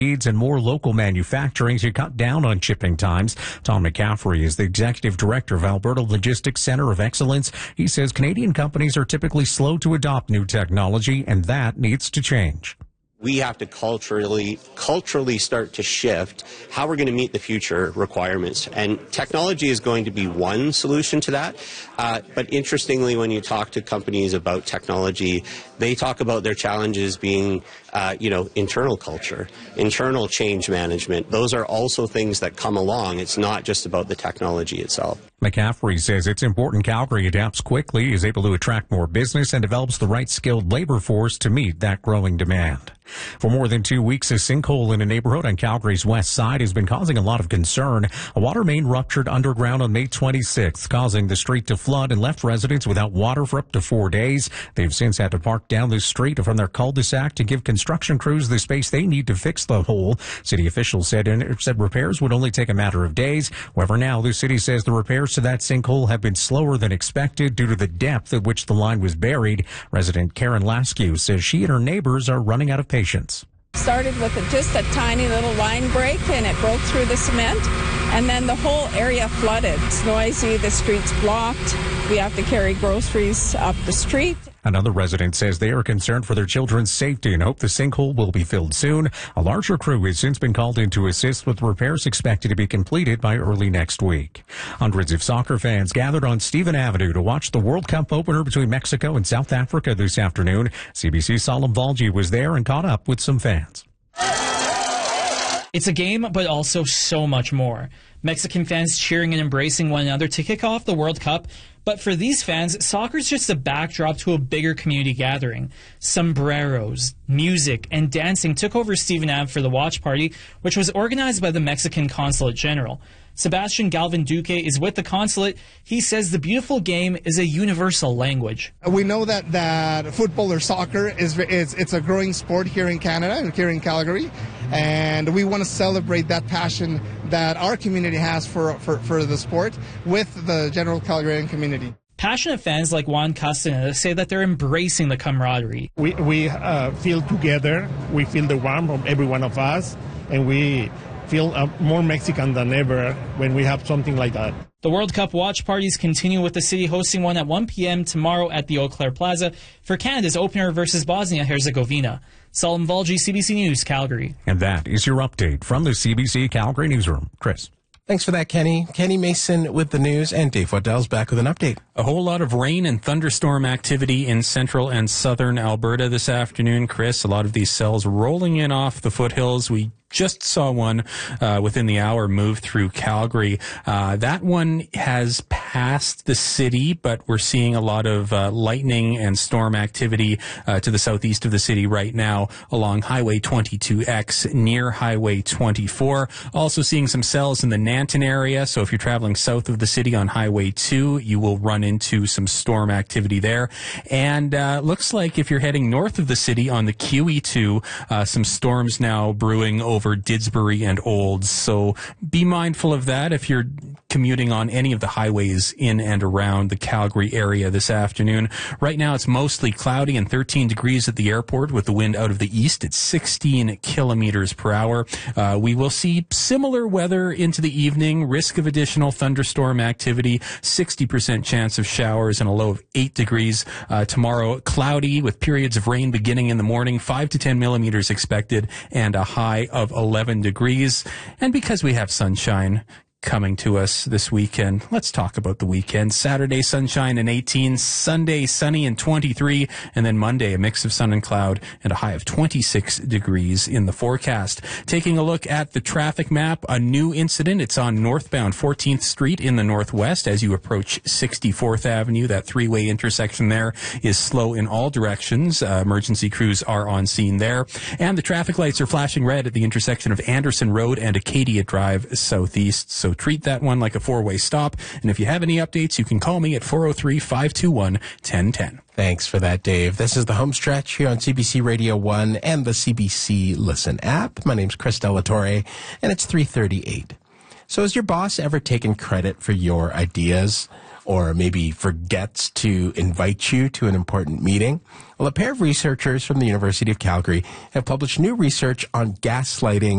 needs and more local manufacturing to cut down on shipping times. Tom McCaffrey is the executive director of Alberta Logistics Centre of Excellence. He says Canadian companies are typically slow to adopt new technology, and that needs to change. We have to culturally start to shift how we're going to meet the future requirements. And technology is going to be one solution to that. But interestingly, when you talk to companies about technology, they talk about their challenges being, internal culture, internal change management. Those are also things that come along. It's not just about the technology itself. McCaffrey says it's important Calgary adapts quickly, is able to attract more business, and develops the right skilled labor force to meet that growing demand. For more than 2 weeks, a sinkhole in a neighborhood on Calgary's west side has been causing a lot of concern. A water main ruptured underground on May 26th, causing the street to flood and left residents without water for up to 4 days. They've since had to park down the street from their cul-de-sac to give construction crews the space they need to fix the hole. City officials said repairs would only take a matter of days. However, now the city says the repairs to that sinkhole have been slower than expected due to the depth at which the line was buried. Resident Karen Laskew says she and her neighbors are running out of patience. Started with just a tiny little line break, and it broke through the cement, and then the whole area flooded. It's noisy, the street's blocked. We have to carry groceries up the street. Another resident says they are concerned for their children's safety and hope the sinkhole will be filled soon. A larger crew has since been called in to assist, with repairs expected to be completed by early next week. Hundreds of soccer fans gathered on Stephen Avenue to watch the World Cup opener between Mexico and South Africa this afternoon. CBC's Salim Valji was there and caught up with some fans. It's a game, but also so much more. Mexican fans cheering and embracing one another to kick off the World Cup. But for these fans, soccer's just a backdrop to a bigger community gathering. Sombreros, music, and dancing took over Stephen Ave for the watch party, which was organized by the Mexican Consulate General. Sebastian Galvin Duque is with the consulate. He says the beautiful game is a universal language. We know that football or soccer it's a growing sport here in Canada and here in Calgary, and we want to celebrate that passion that our community has for the sport with the general Calgarian community. Passionate fans like Juan Castaneda say that they're embracing the camaraderie. We feel together, we feel the warmth of every one of us, and we feel more Mexican than ever when we have something like that. The World Cup watch parties continue, with the city hosting one at 1 p.m. tomorrow at the Eau Claire Plaza for Canada's opener versus Bosnia-Herzegovina. Salim Valji, CBC News, Calgary. And that is your update from the CBC Calgary Newsroom. Chris. Thanks for that, Kenny. Kenny Mason with the news, and Dave Waddell's back with an update. A whole lot of rain and thunderstorm activity in central and southern Alberta this afternoon, Chris. A lot of these cells rolling in off the foothills. We just saw one within the hour move through Calgary. That one has passed the city, but we're seeing a lot of lightning and storm activity to the southeast of the city right now along Highway 22X near Highway 24. Also seeing some cells in the Nanton area, so if you're traveling south of the city on Highway 2, you will run into some storm activity there. And looks like if you're heading north of the city on the QE2, some storms now brewing over Didsbury and Olds. So be mindful of that if you're commuting on any of the highways in and around the Calgary area this afternoon. Right now it's mostly cloudy and 13 degrees at the airport with the wind out of the east at 16 kilometers per hour. We will see similar weather into the evening, risk of additional thunderstorm activity, 60% chance of showers and a low of 8 degrees. Tomorrow cloudy with periods of rain beginning in the morning, 5 to 10 millimeters expected and a high of 11 degrees. And because we have sunshine coming to us this weekend, let's talk about the weekend. Saturday, sunshine and 18. Sunday, sunny and 23. And then Monday, a mix of sun and cloud and a high of 26 degrees in the forecast. Taking a look at the traffic map, a new incident. It's on northbound 14th Street in the northwest as you approach 64th Avenue. That three-way intersection there is slow in all directions. Emergency crews are on scene there. And the traffic lights are flashing red at the intersection of Anderson Road and Acadia Drive southeast. So treat that one like a four-way stop. And if you have any updates, you can call me at 403-521-1010. Thanks for that, Dave. This is the home stretch here on CBC Radio 1 and the CBC Listen app. My name's Chris Delatorre, and it's 3:38. So has your boss ever taken credit for your ideas, or maybe forgets to invite you to an important meeting? Well, a pair of researchers from the University of Calgary have published new research on gaslighting